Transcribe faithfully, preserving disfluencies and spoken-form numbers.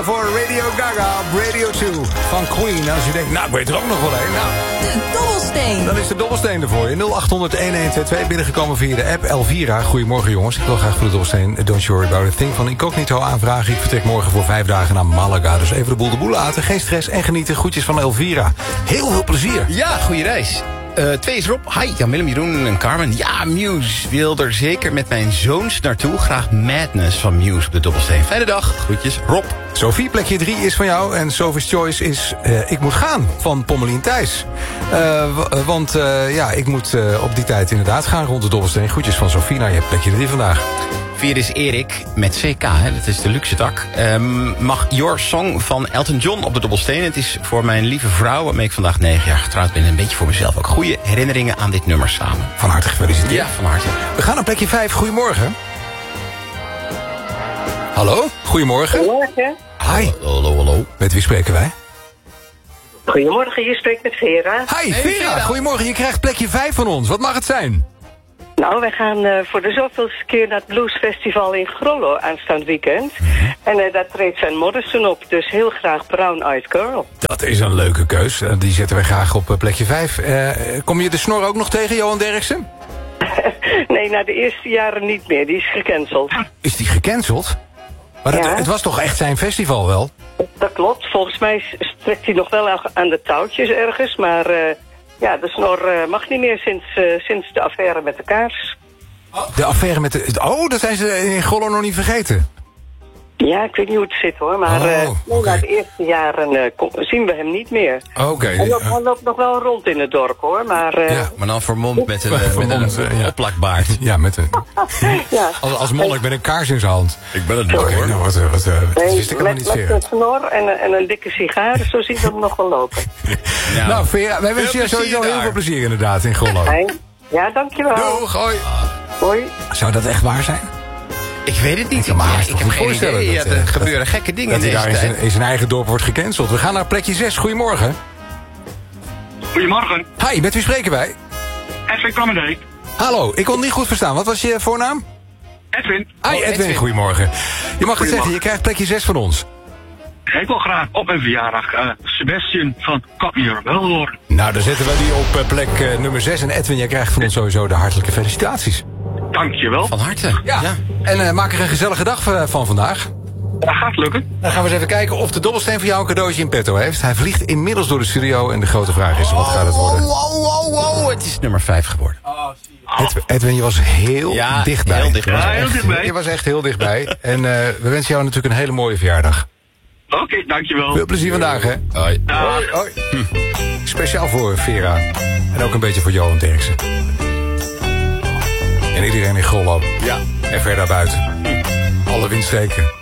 Voor Radio Gaga op Radio twee van Queen. Als je denkt, nou, ik weet er ook nog wel een. Nou, de dobbelsteen. Dan is de dobbelsteen er voor je. nul acht honderd, een een twee twee binnengekomen via de app. Elvira, goedemorgen jongens. Ik wil graag voor de dobbelsteen Don't You Worry About a Thing van Incognito aanvragen. Ik vertrek morgen voor vijf dagen naar Malaga. Dus even de boel de boel laten. Geen stress en genieten. Groetjes van Elvira. Heel veel plezier. Ja, goede reis. Uh, twee is Rob. Hi, Jan Willem, Jeroen en Carmen. Ja, Muse wil er zeker met mijn zoons naartoe. Graag Madness van Muse op de dobbelsteen. Fijne dag. Groetjes, Rob. Sophie, plekje drie is van jou. En Sophie's Choice is uh, Ik Moet Gaan van Pommelien Thijs. Uh, w- want uh, ja, ik moet uh, op die tijd inderdaad gaan rond de dobbelsteen. Groetjes van Sophie. Nou, je hebt plekje drie vandaag. Vier is Erik met C K, hè, dat is de luxe tak. Um, mag Your Song van Elton John op de dobbelsteen. Het is voor mijn lieve vrouw, waarmee ik vandaag negen jaar getrouwd ben. En een beetje voor mezelf ook. Goede herinneringen aan dit nummer samen. Van harte gefeliciteerd. Ja, van harte. We gaan naar plekje vijf. Goedemorgen. Hallo, goedemorgen. Goedemorgen. Hi. Hallo, hallo. Met wie spreken wij? Goedemorgen, je spreekt met Vera. Hi, Vera. Vera. Goedemorgen, je krijgt plekje vijf van ons. Wat mag het zijn? Nou, wij gaan uh, voor de zoveelste keer naar het Blues Festival in Grollo aanstaand weekend. Mm-hmm. En uh, daar treedt Van Morrison op, dus heel graag Brown Eyed Girl. Dat is een leuke keus. Uh, die zetten wij graag op uh, plekje vijf. Uh, kom je de snor ook nog tegen, Johan Derksen? Nee, na de eerste jaren niet meer. Die is gecanceld. Is die gecanceld? Maar het, ja. het was toch echt zijn festival wel? Dat klopt. Volgens mij strekt hij nog wel aan de touwtjes ergens, maar... Uh, Ja, de snor uh, mag niet meer sinds, uh, sinds de affaire met de kaars. De affaire met de... Oh, dat zijn ze in Gollo nog niet vergeten. Ja, ik weet niet hoe het zit hoor, maar oh, uh, okay. na de eerste jaren uh, kom, zien we hem niet meer. Oké. Okay. Hij loopt, hij loopt nog wel rond in het dorp hoor, maar... Uh, ja, maar dan vermomd met een, uh, met een uh, ja. opplakbaard. Ja, met een... ja. Als, als monnik met een kaars in zijn hand. Ik ben het nog okay, hoor. Nou, wat, wat, uh, dat nee, wist ik helemaal met, niet, Vera. Met een snor en, en een dikke sigaar, zo zien we hem nog wel lopen. Nou, nou Vera, wij wensen je sowieso heel veel plezier inderdaad in Gollo. Ja, dankjewel. Doeg, hoi. Hoi. Zou dat echt waar zijn? Ik weet het niet. Ik, maar, ja, ik heb geen idee. Dat, ja, er dat, gebeuren dat, gekke dingen dat in hij deze daar tijd. in zijn, in zijn eigen dorp wordt gecanceld. We gaan naar plekje zes. Goedemorgen. Goedemorgen. Hi, met wie spreken wij? Edwin Krammerdijk. Hallo, ik kon niet goed verstaan. Wat was je voornaam? Edwin. Hi, Edwin. Edwin. Goedemorgen. Je mag het zeggen, je krijgt plekje zes van ons. Ik wil graag op mijn verjaardag uh, Sebastian van Copy Your Bell horen. Nou, dan zetten we die op uh, plek uh, nummer zes. En Edwin, jij krijgt van ons sowieso de hartelijke felicitaties. Dankjewel. Van harte. Ja. ja. En uh, maak er een gezellige dag uh, van vandaag. Dat gaat lukken. Dan gaan we eens even kijken of de dobbelsteen voor jou een cadeautje in petto heeft. Hij vliegt inmiddels door de studio en de grote vraag is, wat gaat het worden? Wow, wow, wow. Het is nummer vijf geworden. Oh, Edwin, Edwin, je was heel ja, dichtbij. Heel dichtbij. Ja, heel echt, dichtbij. Je was echt heel dichtbij. En uh, we wensen jou natuurlijk een hele mooie verjaardag. Oké, okay, dankjewel. Veel plezier vandaag, hè? Hoi. Hoi. Hoi. Hm. Speciaal voor Vera. En ook een beetje voor Johan Derksen. En iedereen in Grollo. Ja. En ver daarbuiten. Hm. Alle windstreken.